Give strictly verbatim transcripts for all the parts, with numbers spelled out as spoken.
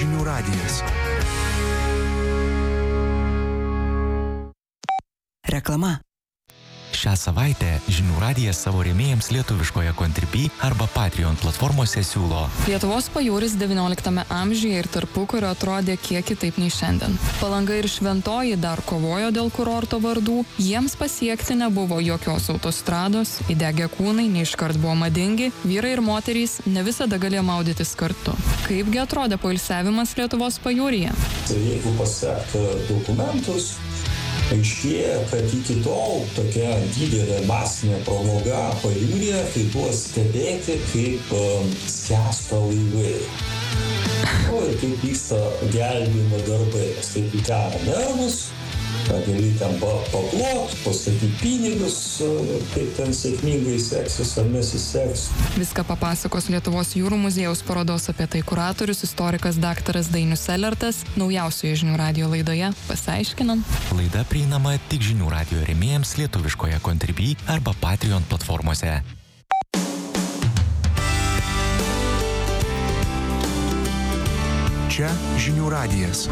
žinių radijas. Reklama. Šią savaitę žinių radijas savo rėmėjams lietuviškoje Contribui arba Patreon platformose siūlo. Lietuvos pajūris devynioliktame amžiuje ir tarpukario atrodė kiek kitaip nei šiandien. Palanga ir Šventoji dar kovojo dėl kurorto vardų, jiems pasiekti nebuvo jokios autostrados, įdegę kūnai neiškart buvo madingi, vyrai ir moterys ne visada galėjo maudytis kartu. Kaipgi atrodė poilsiavimas Lietuvos pajūryje? Jeigu pasekti dokumentus, aiškėja, kad iki tol tokia didelė masinė pramoga pajūryje tai buvo stebėti, kaip um, skęsta laivai. O ir kaip vyksta gelbėjimo darbai, nes taip įtena nervus, gali ten paplot, pastatyti pinigus, kaip ten sėkmingai seksis ar nesiseks. Viską papasakos Lietuvos jūrų muziejaus parodos apie tai kuratorius, istorikas daktaras Dainius Selertas, naujausioje žinių radijo laidoje Pasiaiškinam. Laida prieinama tik žinių radijo rėmėjams lietuviškoje Contribui arba Patreon platformose. Čia žinių radijas.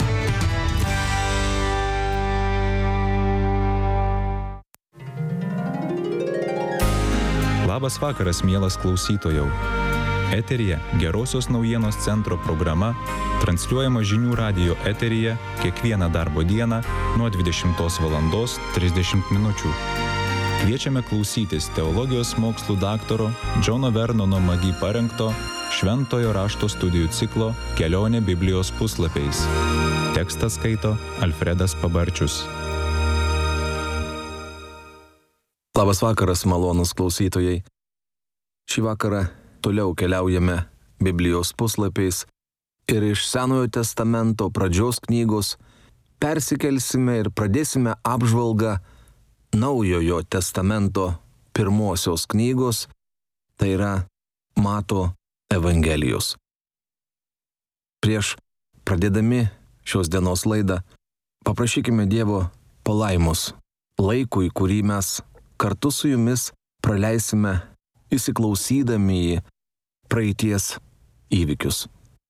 Labas vakaras, mielas klausytojau. Eteryje Gerosios naujienos centro programa, transliuojama žinių radijo eteryje kiekvieną darbo dieną nuo dvidešimtos valandos trisdešimt minučių. Kviečiame klausytis teologijos mokslų daktaro Džono Vernono Magi parengto Šventojo rašto studijų ciklo Kelionė Biblijos puslapiais. Tekstą skaito Alfredas Pabarčius. Labas vakaras, malonūs klausytojai. Šį vakarą toliau keliaujame Biblijos puslapiais ir iš Senojo testamento pradžios knygos persikelsime ir pradėsime apžvalgą Naujojo testamento pirmosios knygos, tai yra Mato Evangelijos. Prieš pradėdami šios dienos laidą paprašykime Dievo palaimos laikui, kurį mes kartu su jumis praleisime įsiklausydami į praeities įvykius.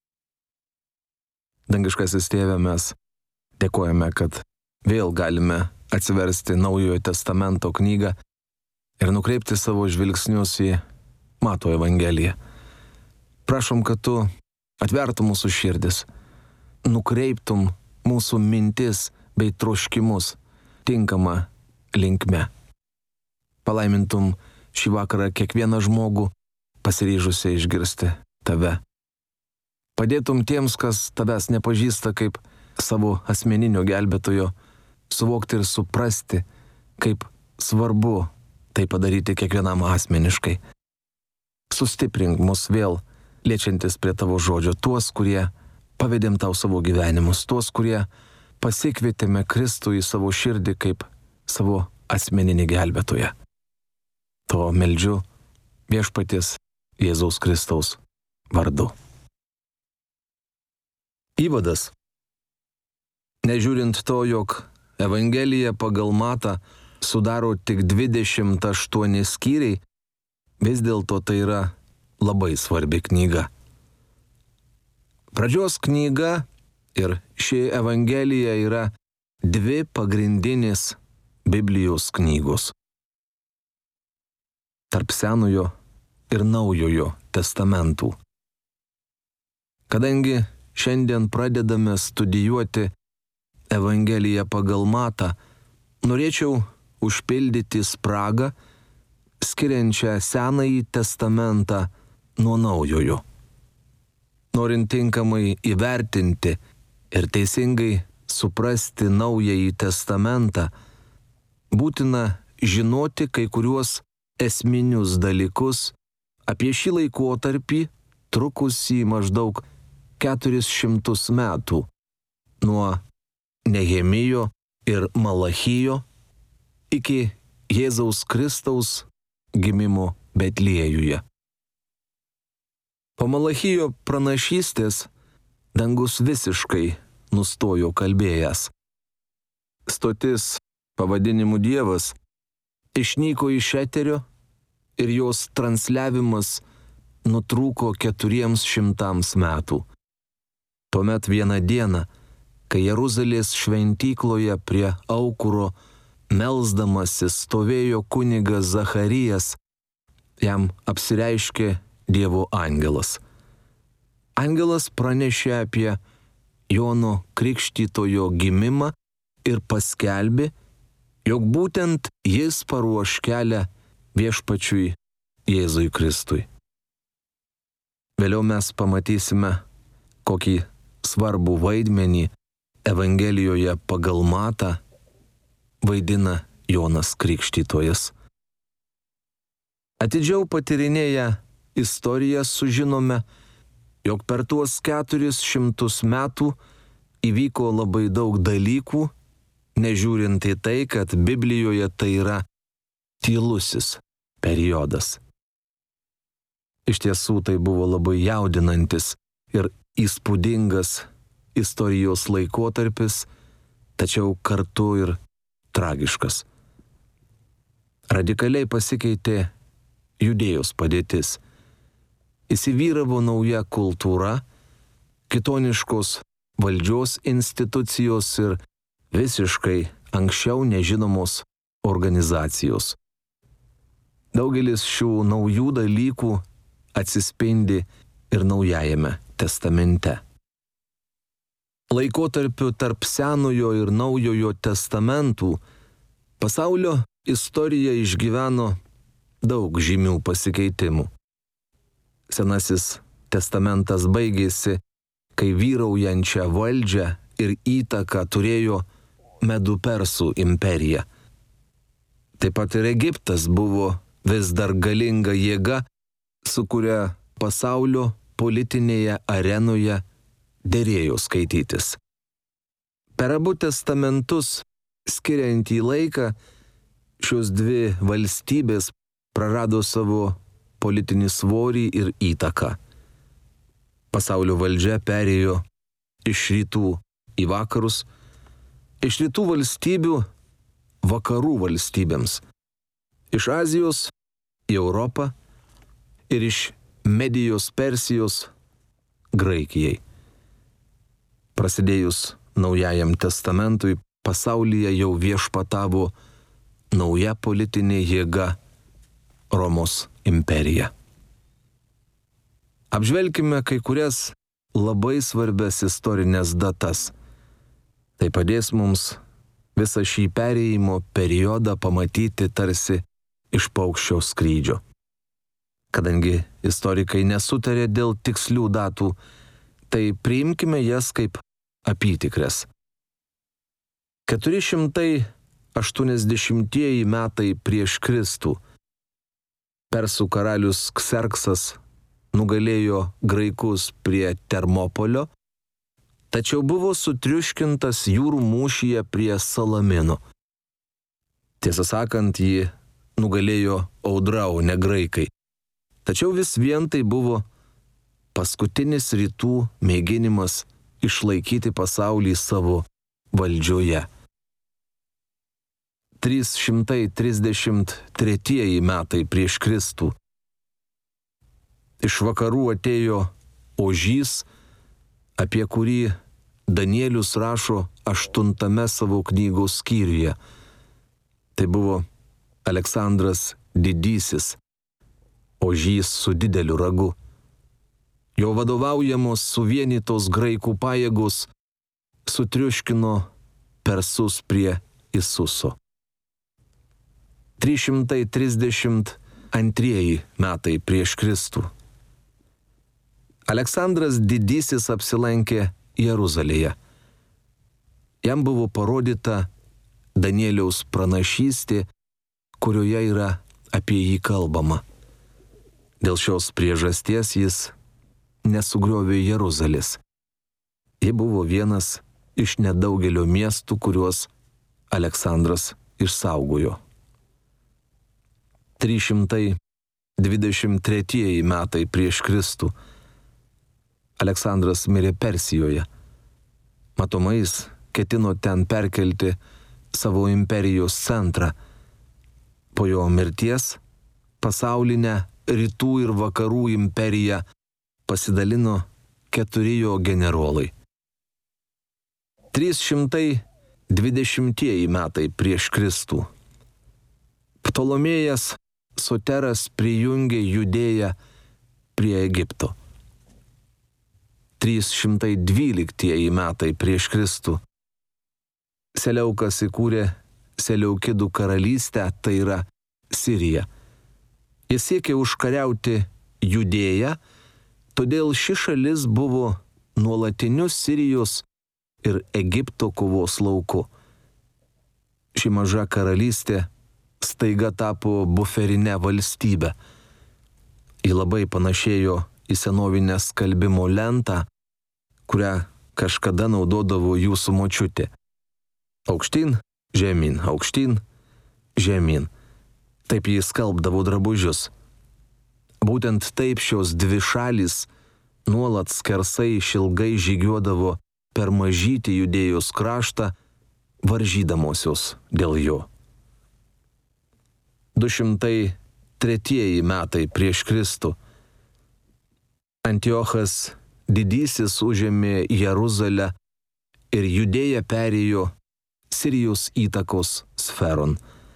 Dangiškasis Tėve, mes dėkojame, kad vėl galime atsiversti Naujojo testamento knygą ir nukreipti savo žvilgsnius į Mato Evangeliją. Prašom, kad tu atvertum mūsų širdis, nukreiptum mūsų mintis bei troškimus tinkamą linkme. Palaimintum šį vakarą kiekvieną žmogų pasiryžusią išgirsti tave. Padėtum tiems, kas tavęs nepažįsta kaip savo asmeninio gelbėtojo, suvokti ir suprasti, kaip svarbu tai padaryti kiekvienam asmeniškai. Sustiprink mus vėl, liečiantis prie tavo žodžio, tuos, kurie pavedėm tau savo gyvenimus, tuos, kurie pasikvietėme Kristų į savo širdį kaip savo asmeninį gelbėtoją. To meldžiu viešpaties Jėzaus Kristaus vardu. Įvadas. Nežiūrint to, jog Evangelija pagal Matą sudaro tik dvidešimt aštuoni skyriai, vis dėlto tai yra labai svarbi knyga. Pradžios knyga ir ši Evangelija yra dvi pagrindinės Biblijos knygos. Tarp Senojo ir Naujojo testamentų. Kadangi šiandien pradedame studijuoti Evangeliją pagal Matą, norėčiau užpildyti spragą, skiriančią Senąjį testamentą nuo Naujojo. Norint tinkamai įvertinti ir teisingai suprasti Naująjį testamentą, būtina žinoti kai kuriuos esminius dalykus apie šį laikotarpį, trukusį maždaug keturis šimtus metų, nuo Nehemijo ir Malachijo iki Jėzaus Kristaus gimimo Betliejuje. Po Malachijo pranašystės dangus visiškai nustojo kalbėjęs. Stotis pavadinimu Dievas išnyko iš eterio ir jos transliavimas nutrūko keturiems šimtams metų. Tuomet vieną dieną, kai Jeruzalės šventykloje prie aukuro melsdamasis stovėjo kunigas Zacharijas, jam apsireiškė Dievo angelas. Angelas pranešė apie Jono Krikštytojo gimimą ir paskelbė, jog būtent jis paruoš kelią viešpačiui Jėzui Kristui. Vėliau mes pamatysime, kokį svarbų vaidmenį Evangelijoje pagal Matą vaidina Jonas Krikštytojas. Atidžiau patyrinėję istoriją sužinome, jog per tuos keturis šimtus metų įvyko labai daug dalykų, nežiūrint į tai, kad Biblijoje tai yra tylusis periodas. Iš tiesų tai buvo labai jaudinantis ir įspūdingas istorijos laikotarpis, tačiau kartu ir tragiškas. Radikaliai pasikeitė Judėjos padėtis. Įsivyravo nauja kultūra, kitoniškos valdžios institucijos ir visiškai anksčiau nežinomos organizacijos. Daugelis šių naujų dalykų atsispindi ir Naujajame testamente. Laikotarpiu tarp Senojo ir Naujojo testamentų pasaulio istorija išgyveno daug žymių pasikeitimų. Senasis testamentas baigėsi, kai vyraujančią valdžią ir įtaką turėjo Medų-Persų imperija. Taip pat ir Egiptas buvo vis dar galinga jėga, su kuria pasaulio politinėje arenoje derėjo skaitytis. Per abu testamentus, skiriantį laiką, šios dvi valstybės prarado savo politinį svorį ir įtaką. Pasaulio valdžia perėjo iš rytų į vakarus, iš rytų valstybių vakarų valstybėms, iš Azijos į Europą ir iš Medijos Persijos Graikijai. Prasidėjus Naujajam testamentui, pasaulyje jau viešpatavo nauja politinė jėga Romos imperija. Apžvelkime kai kurias labai svarbias istorinės datas. Tai padės mums visą šį perėjimo periodą pamatyti tarsi iš paukščio skrydžio. Kadangi istorikai nesutarė dėl tikslių datų, tai priimkime jas kaip apytikrės. keturi šimtai aštuoniasdešimtieji metai prieš Kristų. Persų karalius Kserksas nugalėjo graikus prie Termopolio, tačiau buvo sutriuškintas jūrų mūšyje prie Salamino. Tiesą sakant, jį nugalėjo audra, o ne graikai. Tačiau vis vien tai buvo paskutinis rytų mėginimas išlaikyti pasaulį savo valdžioje. trys šimtai trisdešimt tretieji metai prieš Kristų. Iš vakarų atėjo ožys, apie kurį Danielius rašo aštuntame savo knygos skyriuje. Tai buvo Aleksandras Didysis, ožys su dideliu ragu. Jo vadovaujamos suvienytos graikų pajėgos sutriuškino persus prie Isuso. trys šimtai trisdešimt antrieji metai prieš Kristų. Aleksandras Didysis apsilankė Jeruzalėje. Jam buvo parodyta Danieliaus pranašystė, kurioje yra apie jį kalbama. Dėl šios priežasties jis nesugriovė Jeruzalės. Ji buvo vienas iš nedaugelio miestų, kuriuos Aleksandras išsaugojo. trys šimtai dvidešimt tretieji metai prieš Kristų. Aleksandras mirė Persijoje. Matomai jis ketino ten perkelti savo imperijos centrą. Po jo mirties pasaulinę rytų ir vakarų imperiją pasidalino keturi jo generolai trys šimtai dvidešimtieji metai prieš Kristų. Ptolomėjas Soteras prijungė Judėją prie Egipto. trys šimtai dvyliktieji metai prieš Kristų. Seleukas įkūrė Seleukidų karalystę, tai yra Siriją. Jis siekė užkariauti Judėją, todėl ši šalis buvo nuolatiniu Sirijos ir Egipto kovos lauku. Ši maža karalystė staiga tapo buferinę valstybę. Ji labai panašėjo į senovinę skalbimo lentą, kurią kažkada naudodavo jūsų močiutė. Aukštyn, žemyn, aukštyn, žemyn. Taip jis skalbdavo drabužius. Būtent taip šios dvi šalys nuolat skersai išilgai žygiuodavo per mažytį Judėjos kraštą, varžydamosios dėl jo. du šimtai tretieji metai prieš Kristų. Antiochas Didysis užėmė Jeruzalę ir Judėja perėjo Sirijos įtakos sferon.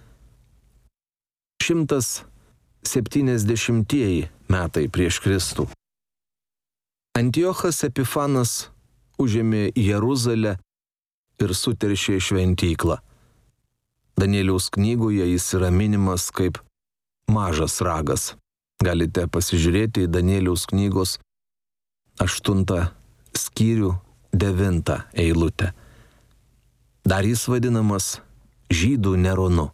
šimtas septyniasdešimtieji metai prieš Kristų. Antiochas Epifanas užėmė Jeruzalę ir suteršė šventyklą. Danieliaus knygoje jis yra minimas kaip mažas ragas. Galite pasižiūrėti į Danieliaus knygos aštuntą skyrių devintą eilutę. Dar jis vadinamas žydų Neronu.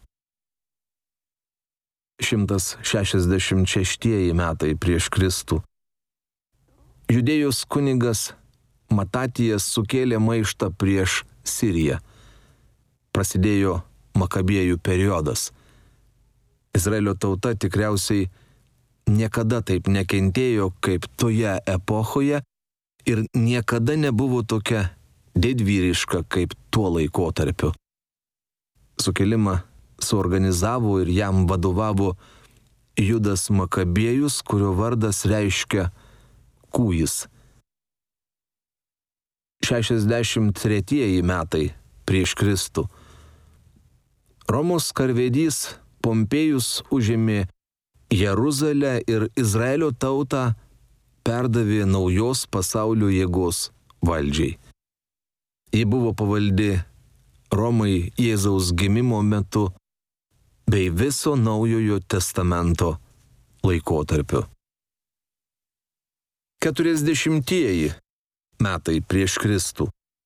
šimtas šešiasdešimt šeštieji metai prieš Kristų. Judėjos kunigas Matatijas sukėlė maištą prieš Siriją. Prasidėjo Makabėjų periodas. Izraelio tauta tikriausiai niekada taip nekentėjo kaip toje epochoje ir niekada nebuvo tokia didvyriška kaip tuo laikotarpiu. Sukilimą suorganizavo ir jam vadovavo Judas Makabėjus, kurio vardas reiškia kūjis. šešiasdešimt tretieji metai prieš Kristų. Romos karvedys Pompėjus užėmė Jeruzalę ir Izraelio tautą perdavė naujos pasaulio jėgos valdžiai. Ji buvo pavaldi Romai Jėzaus gimimo metu bei viso Naujojo testamento laikotarpiu. keturiasdešimtieji metai prieš Kristų.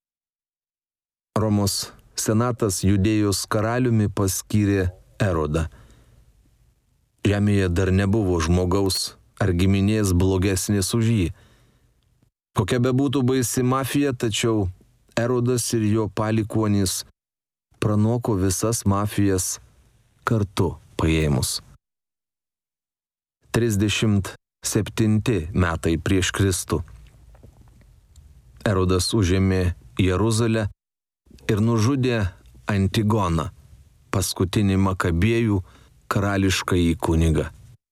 Romos senatas Judėjos karaliumi paskyrė Erodą. Žemėje dar nebuvo žmogaus ar giminės blogesnės už jį. Kokia bebūtų baisi mafija, tačiau Erodas ir jo palikuonys pranoko visas mafijas kartu paėmus. trisdešimt septinti metai prieš Kristų. Erodas užėmė Jeruzalę ir nužudė Antigoną, paskutinį Makabėjų karališkąjį kunigą.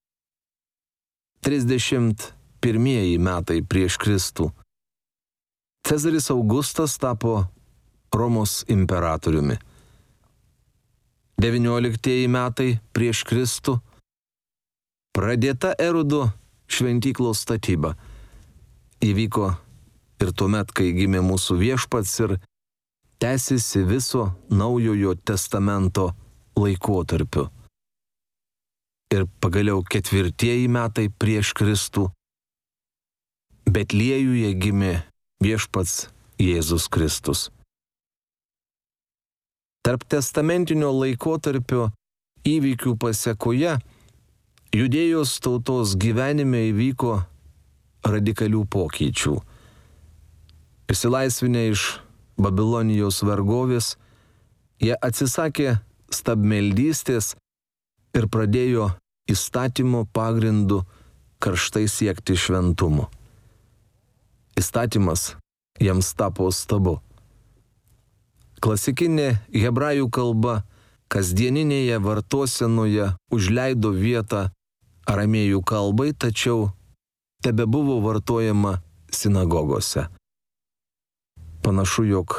trisdešimt pirmieji metai prieš Kristų. Cezaris Augustas tapo Romos imperatoriumi. devynioliktieji metai prieš Kristų. Pradėta Erodo šventyklos statyba. Įvyko ir tuomet, kai gimė mūsų viešpats ir tęsiasi viso Naujojo testamento laikotarpiu. Ir pagaliau ketvirtieji metai prieš Kristų. Betliejuje gimė viešpats Jėzus Kristus. Tarp testamentinio laikotarpio įvykių pasekoje Judėjos tautos gyvenime įvyko radikalių pokyčių. Išsilaisvinę iš Babilonijos vergovės, jie atsisakė stabmeldystės ir pradėjo įstatymo pagrindu karštai siekti šventumo. Įstatymas jiems tapo stabu. Klasikinė hebrajų kalba kasdieninėje vartosenoje užleido vietą aramėjų kalbai, tačiau tebebuvo vartojama sinagogose. Panašu, jog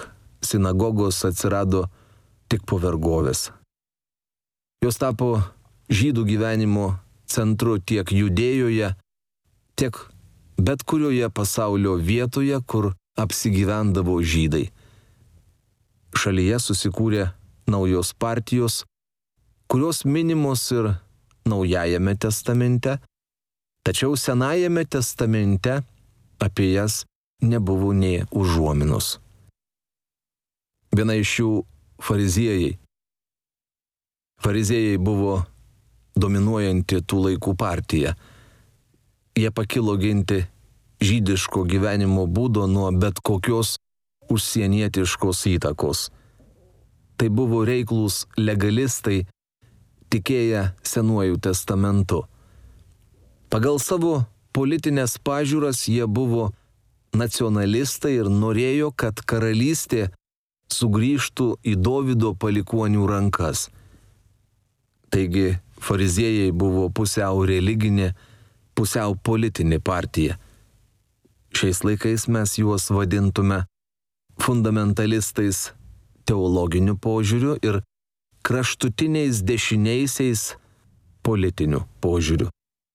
sinagogos atsirado tik po vergovės. Jos tapo žydų gyvenimo centru tiek Judėjoje, tiek bet kurioje pasaulio vietoje, kur apsigyvendavo žydai. Šalyje susikūrė naujos partijos, kurios minimos ir Naujajame testamente, tačiau Senajame testamente apie jas nebuvo nė užuominos. Viena iš jų fariziejai. Fariziejai buvo dominuojanti tų laikų partija. Jie pakilo ginti žydiško gyvenimo būdo nuo bet kokios užsienietiškos įtakos. Tai buvo reiklūs legalistai, tikėję Senuoju testamentu. Pagal savo politinės pažiūras jie buvo nacionalistai ir norėjo, kad karalystė sugrįžtų į Dovydo palikuonių rankas. Taigi fariziejai buvo pusiau religinė, pusiau politinė partija. Šiais laikais mes juos vadintume fundamentalistais teologiniu požiūriu ir kraštutiniais dešiniaisiais politiniu požiūriu.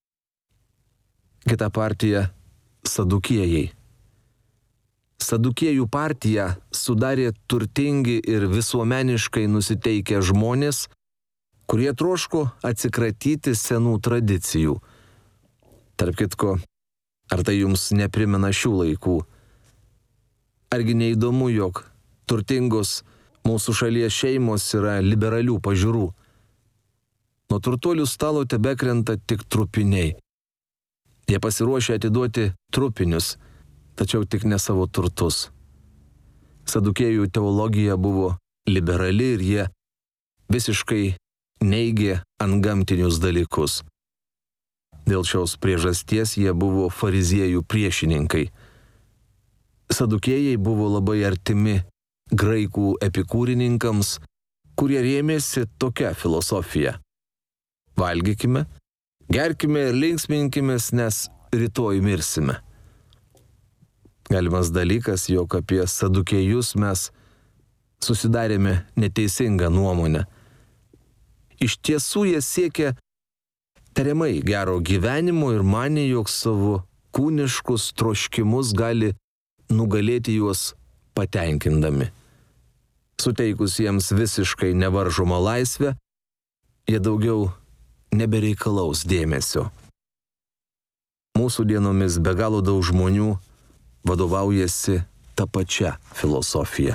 Kita partija – Sadukiejai. Sadukiejų partiją sudarė turtingi ir visuomeniškai nusiteikę žmonės, kurie troško atsikratyti senų tradicijų. Tarp kitko, ar tai jums neprimena šių laikų? Argi neįdomu, jog turtingos mūsų šalies šeimos yra liberalių pažiūrų? Nuo turtuolių stalo tebekrenta tik trupiniai. Jie pasiruošę atiduoti trupinius, tačiau tik ne savo turtus. Sadukėjų teologija buvo liberali ir jie visiškai neigė antgamtinius dalykus. Dėl šios priežasties jie buvo fariziejų priešininkai. Sadukėjai buvo labai artimi graikų epikūrininkams, kurie rėmėsi tokia filosofija. Valgykime, gerkime ir linksminkimės, nes rytoj mirsime. Galimas dalykas, jog apie sadukėjus mes susidarėme neteisingą nuomonę. Iš tiesų jie siekia tariamai gero gyvenimo ir manė, jog savo kūniškus troškimus gali nugalėti juos patenkindami. Suteikus jiems visiškai nevaržomą laisvę, jie daugiau nebereikalaus dėmesio. Mūsų dienomis be galo daug žmonių vadovaujasi ta pačia filosofija.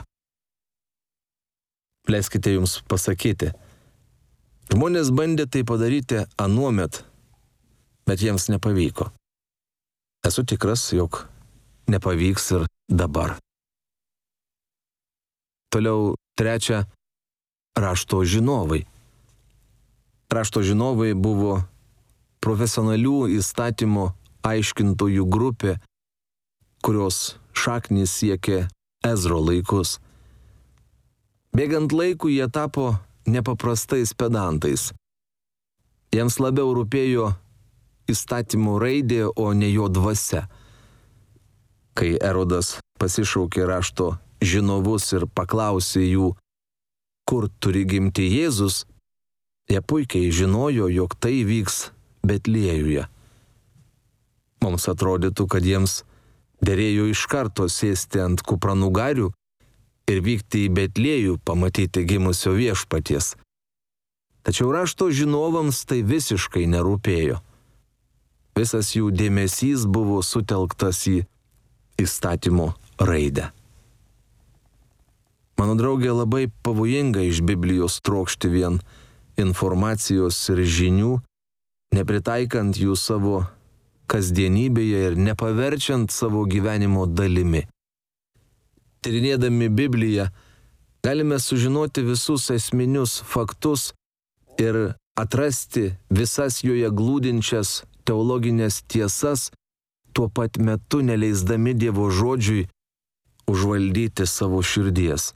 Leiskite jums pasakyti, žmonės bandė tai padaryti anuomet, bet jiems nepavyko. Esu tikras, jog nepavyks ir dabar. Toliau trečia – rašto žinovai. Rašto žinovai buvo profesionalių įstatymo aiškintojų grupė, kurios šaknys siekė Ezro laikus. Bėgant laiku jie tapo nepaprastais pedantais. Jiems labiau rūpėjo įstatymo raidė, o ne jo dvasia. Kai Erodas pasišaukė rašto žinovus ir paklausė jų, kur turi gimti Jėzus, jie puikiai žinojo, jog tai vyks Betliejuje. Mums atrodytų, kad jiems derėjo iš karto sėsti ant kupranugarių ir vykti į Betliejų pamatyti gimusio viešpaties. Tačiau rašto žinovams tai visiškai nerūpėjo. Visas jų dėmesys buvo sutelktas į įstatymo raidę. Mano draugė, labai pavojinga iš Biblijos trokšti vien informacijos ir žinių, nepritaikant jų savo kasdienybėje ir nepaverčiant savo gyvenimo dalimi. Tyrinėdami Bibliją, galime sužinoti visus esminius faktus ir atrasti visas joje glūdinčias teologinės tiesas, tuo pat metu neleisdami Dievo žodžiui užvaldyti savo širdies.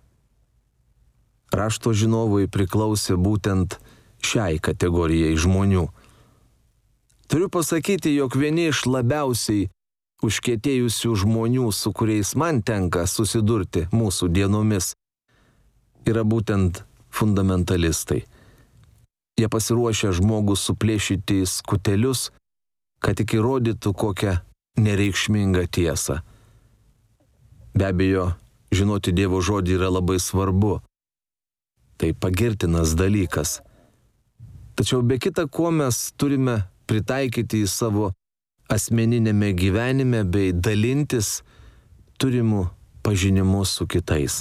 Rašto žinovai priklausė būtent šiai kategorijai žmonių. Turiu pasakyti, jog vieni iš labiausiai užkietėjusių žmonių, su kuriais man tenka susidurti mūsų dienomis, yra būtent fundamentalistai. Jie pasiruošę žmogų suplėšyti į skutelius, kad tik įrodytų kokią nereikšmingą tiesą. Be abejo, žinoti Dievo žodį yra labai svarbu. Tai pagirtinas dalykas. Tačiau be kita ko mes turime pritaikyti į savo asmeninėme gyvenime bei dalintis turimų pažinimu su kitais.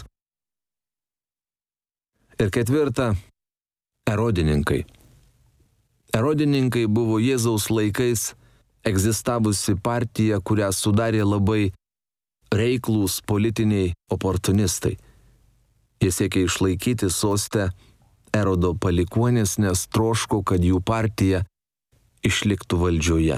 Ir ketvirta, erodininkai. Erodininkai buvo Jėzaus laikais egzistavusi partija, kurią sudarė labai reiklūs politiniai oportunistai. Jie siekė išlaikyti soste Erodo palikuonis, nes troško, kad jų partija išliktų valdžioje.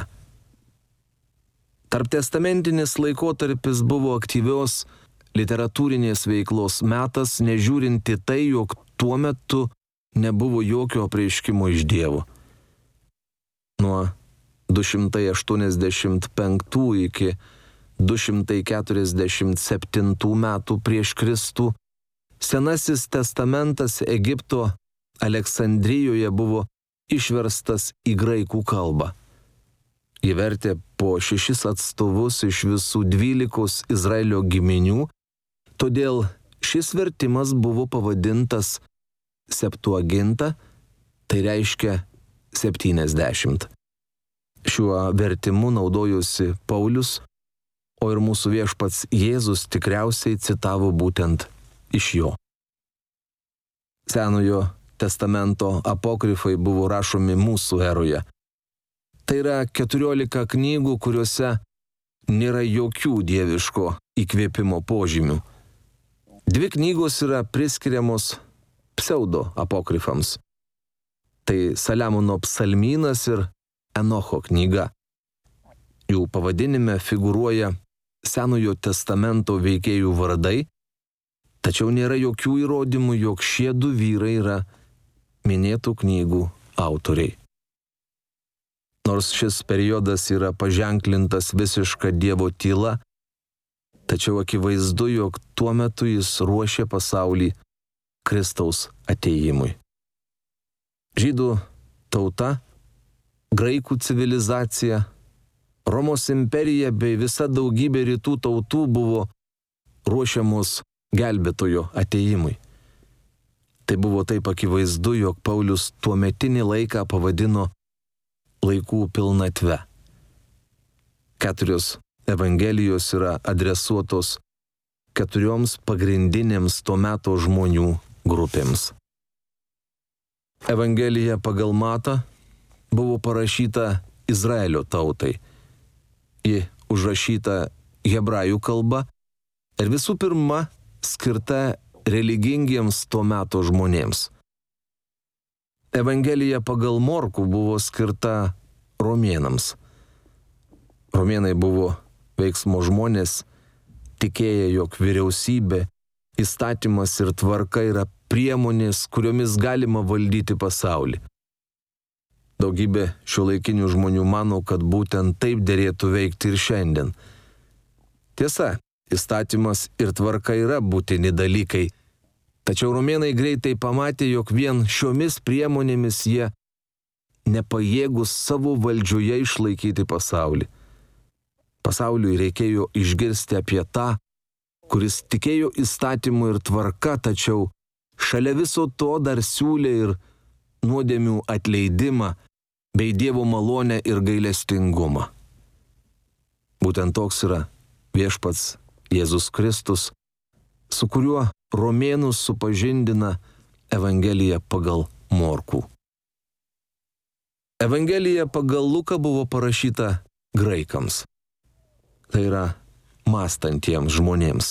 Tarptestamentinis laikotarpis buvo aktyvios literatūrinės veiklos metas, nežiūrint į tai, jog tuo metu nebuvo jokio apreiškimo iš Dievo. Nuo du šimtai aštuoniasdešimt penktų iki du šimtai keturiasdešimt septintų metų prieš Kristų Senasis testamentas Egipto Aleksandrijoje buvo išverstas į graikų kalbą. Jį vertė po šešis atstovus iš visų dvylikos Izraelio giminių, todėl šis vertimas buvo pavadintas Septuaginta, tai reiškia septyniasdešimt. Šiuo vertimu naudojosi Paulius, o ir mūsų viešpats Jėzus tikriausiai citavo būtent iš jo. Senojo testamento apokrifai buvo rašomi mūsų eroje. Tai yra keturiolika knygų, kuriuose nėra jokių dieviško įkvėpimo požymių. Dvi knygos yra priskiriamos pseudo apokrifams. Tai Saliamono psalmynas ir Enocho knyga. Jų pavadinime figūruoja Senojo testamento veikėjų vardai, tačiau nėra jokių įrodymų, jog šie du vyrai yra minėtų knygų autoriai. Nors šis periodas yra paženklintas visiška Dievo tyla, tačiau akivaizdu, jog tuo metu jis ruošė pasaulį Kristaus atėjimui. Žydų tauta, graikų civilizacija, Romos imperija bei visa daugybė rytų tautų buvo ruošiamos gelbėtojo atėjimui. Tai buvo taip akivaizdu, jog Paulius tuometinį laiką pavadino laikų pilnatve. Keturios evangelijos yra adresuotos keturioms pagrindinėms to meto žmonių grupėms. Evangelija pagal Matą buvo parašyta Izraelio tautai. Ji užrašyta hebrajų kalba ir visų pirma skirta religingiems to meto žmonėms. Evangelija pagal Morkų buvo skirta romėnams. Romėnai buvo veiksmo žmonės, tikėję, jog vyriausybė, įstatymas ir tvarka yra priemonės, kuriomis galima valdyti pasaulį. Daugybė šiuolaikinių žmonių mano, kad būtent taip derėtų veikti ir šiandien. Tiesa, įstatymas ir tvarka yra būtini dalykai, tačiau romėnai greitai pamatė, jog vien šiomis priemonėmis jie nepajėgus savo valdžioje išlaikyti pasaulį. Pasauliui reikėjo išgirsti apie tą, kuris tikėjo įstatymu ir tvarka, tačiau šalia viso to dar siūlė ir nuodėmių atleidimą bei Dievo malonę ir gailestingumą. Būtent toks yra viešpats Jėzus Kristus, su kuriuo romėnus supažindina Evangelija pagal Morkų. Evangelija pagal Luką buvo parašyta graikams. Tai yra mąstantiems žmonėms.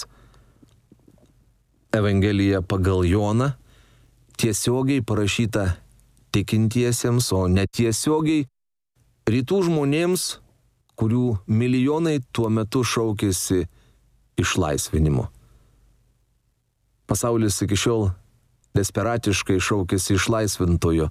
Evangelija pagal Joną tiesiogiai parašyta tikintiesiems, o netiesiogiai rytų žmonėms, kurių milijonai tuo metu šaukėsi išlaisvinimo. Pasaulis iki šiol desperatiškai šaukėsi išlaisvintojo.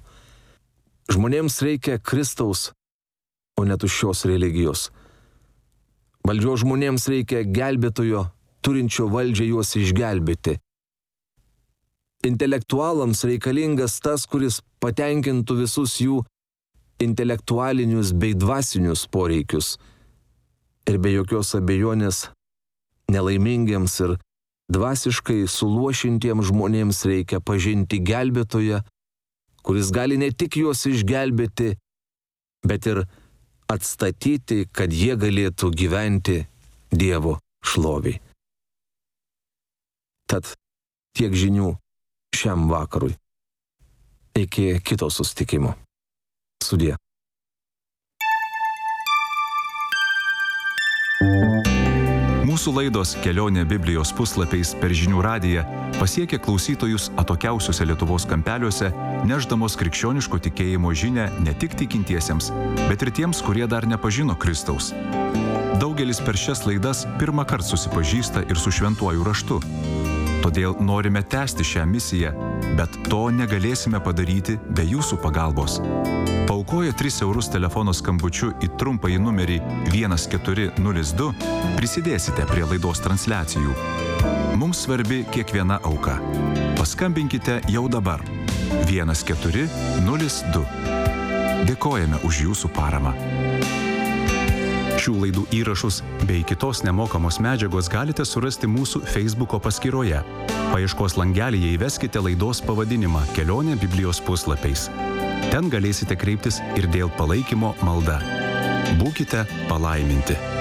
Žmonėms reikia Kristaus, o ne tuščios religijos. Valdžios žmonėms reikia gelbėtojo, turinčio valdžią juos išgelbėti. Intelektualams reikalingas tas, kuris patenkintų visus jų intelektualinius bei dvasinius poreikius. Ir be jokios abejonės nelaimingiems ir dvasiškai suluošintiems žmonėms reikia pažinti gelbėtoją, kuris gali ne tik juos išgelbėti, bet ir atstatyti, kad jie galėtų gyventi Dievo šloviai. Tad tiek žinių šiam vakarui. Iki kito susitikimo. Sudie. Mūsų laidos Kelionė Biblijos puslapiais per žinių radiją pasiekė klausytojus atokiausiuose Lietuvos kampeliuose, nešdamos krikščioniško tikėjimo žinią ne tik tikintiesiems, bet ir tiems, kurie dar nepažino Kristaus. Daugelis per šias laidas pirmą kartą susipažįsta ir su šventuoju raštu. Todėl norime tęsti šią misiją, bet to negalėsime padaryti be jūsų pagalbos. Paaukoję tris eurus telefono skambučiu į trumpąjį numerį vienas keturi nulis du prisidėsite prie laidos transliacijų. Mums svarbi kiekviena auka. Paskambinkite jau dabar. vienas keturi nulis du. Dėkojame už jūsų paramą. Šių laidų įrašus bei kitos nemokamos medžiagos galite surasti mūsų Facebooko paskyroje. Paieškos langelyje įveskite laidos pavadinimą Kelionė Biblijos puslapiais. Ten galėsite kreiptis ir dėl palaikymo malda. Būkite palaiminti.